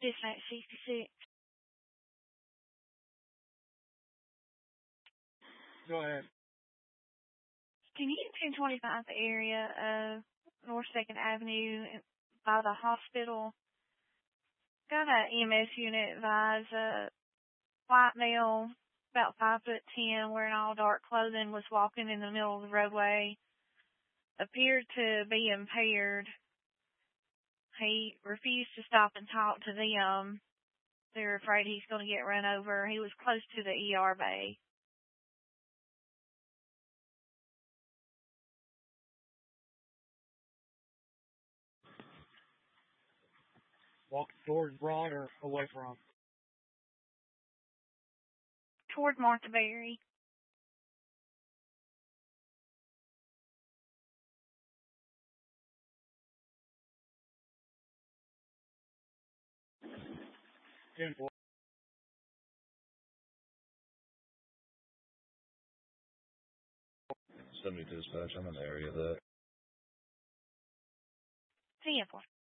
Dispatch 66. Go ahead. Can you 1025 the area of North 2nd Avenue by the hospital? Got a EMS unit advise a white male, about 5'10", wearing all dark clothing, was walking in the middle of the roadway. Appeared to be impaired. He refused to stop and talk to them. They're afraid he's going to get run over. He was close to the ER bay. Walking towards Broad or away from? Toward Martha Berry. Ten-4. 70 dispatch, I'm in the area of that. 10-4.